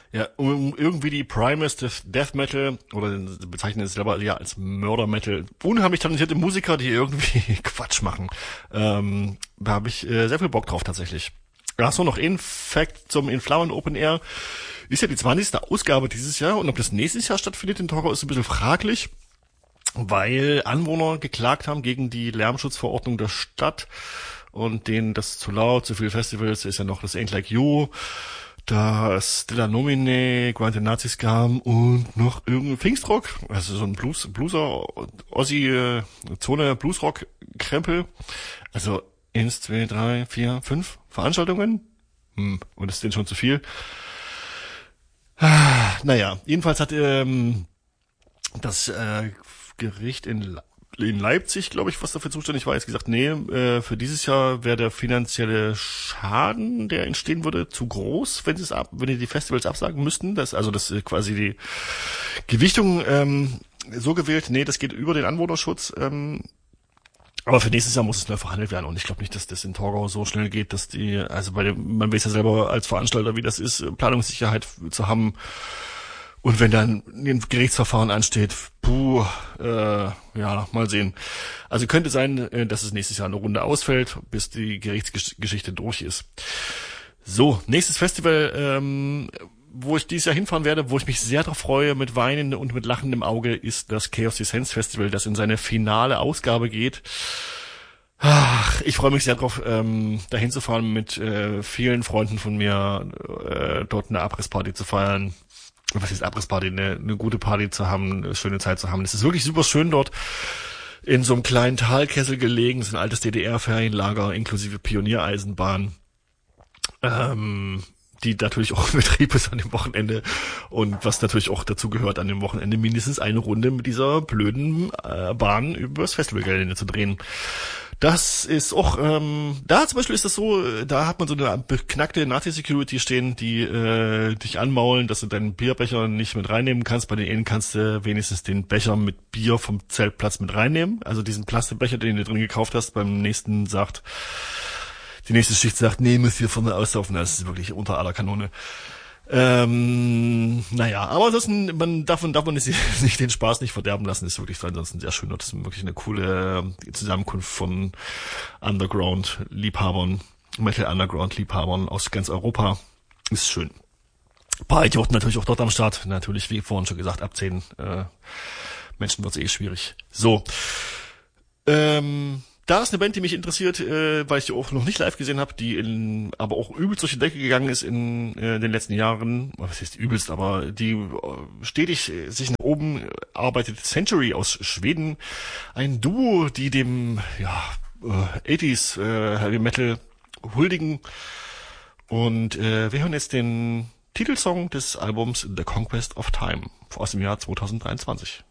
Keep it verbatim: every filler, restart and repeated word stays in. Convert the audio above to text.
Ja, um irgendwie die Primus des Death Metal, oder bezeichnen es selber ja als Murder Metal, unheimlich talentierte Musiker, die irgendwie Quatsch machen. Ähm, da habe ich äh, sehr viel Bock drauf tatsächlich. Ach so, noch ein Fact zum Inflauen Open Air. Ist ja die zwanzigste Ausgabe dieses Jahr, und ob das nächstes Jahr stattfindet in Torgau ist ein bisschen fraglich, weil Anwohner geklagt haben gegen die Lärmschutzverordnung der Stadt und denen das zu laut, zu viele Festivals, ist ja noch das Ain't Like You, das Stella Nomine, Guante Nazis kam und noch irgendein Pfingstrock, also so ein Blues, Blueser, Ossi, äh, Zone Bluesrock-Krempel. Also eins, zwei, drei, vier, fünf Veranstaltungen. Hm, und das ist denen schon zu viel. Ah, naja, jedenfalls hat ähm, das äh, Gericht in in Leipzig, glaube ich, was dafür zuständig war, jetzt gesagt, nee, äh, für dieses Jahr wäre der finanzielle Schaden, der entstehen würde, zu groß, wenn sie es ab, wenn die die Festivals absagen müssten. Das, also das ist quasi die Gewichtung ähm, so gewählt, nee, das geht über den Anwohnerschutz. Ähm, aber für nächstes Jahr muss es neu verhandelt werden, und ich glaube nicht, dass das in Torgau so schnell geht, dass die, also bei dem, man weiß ja selber als Veranstalter, wie das ist, Planungssicherheit zu haben. Und wenn dann ein Gerichtsverfahren ansteht, puh, äh, ja, mal sehen. Also könnte sein, dass es nächstes Jahr eine Runde ausfällt, bis die Gerichtsgeschichte durch ist. So, nächstes Festival, ähm, wo ich dieses Jahr hinfahren werde, wo ich mich sehr darauf freue, mit Weinen und mit lachendem Auge, ist das Chaos Descents Festival, das in seine finale Ausgabe geht. Ach, ich freue mich sehr drauf, ähm, dahin zu fahren, mit äh, vielen Freunden von mir, äh, dort eine Abrissparty zu feiern. Was ist Abrissparty, eine, eine gute Party zu haben, eine schöne Zeit zu haben. Es ist wirklich super schön dort in so einem kleinen Talkessel gelegen. Es ist ein altes D D R-Ferienlager inklusive Pioniereisenbahn, ähm, die natürlich auch in Betrieb ist an dem Wochenende, und was natürlich auch dazu gehört, an dem Wochenende mindestens eine Runde mit dieser blöden äh, Bahn übers Festivalgelände zu drehen. Das ist auch, ähm, da zum Beispiel ist das so, da hat man so eine beknackte Nazi-Security stehen, die äh, dich anmaulen, dass du deinen Bierbecher nicht mit reinnehmen kannst. Bei den einen kannst du wenigstens den Becher mit Bier vom Zeltplatz mit reinnehmen. Also diesen Plastikbecher, den du drin gekauft hast, beim nächsten sagt, die nächste Schicht sagt, nee, müsst ihr vorne auslaufen. Das ist wirklich unter aller Kanone. Ähm, naja, aber ansonsten, man davon darf man nicht, nicht den Spaß nicht verderben lassen, ist wirklich ansonsten sehr schön. Das ist wirklich eine coole Zusammenkunft von Underground-Liebhabern, Metal-Underground-Liebhabern aus ganz Europa. Ist schön. Ein paar Idioten natürlich auch dort am Start. Natürlich, wie vorhin schon gesagt, ab zehn äh, Menschen wird's eh schwierig. So. Ähm... Da ist eine Band, die mich interessiert, äh, weil ich die auch noch nicht live gesehen habe, die in, aber auch übelst durch die Decke gegangen ist in äh, den letzten Jahren. Was heißt übelst, aber die äh, stetig äh, sich nach oben äh, arbeitet. Century aus Schweden. Ein Duo, die dem ja äh, achtziger äh, Heavy Metal huldigen. Und äh, wir hören jetzt den Titelsong des Albums The Conquest of Time aus dem Jahr zweitausenddreiundzwanzig.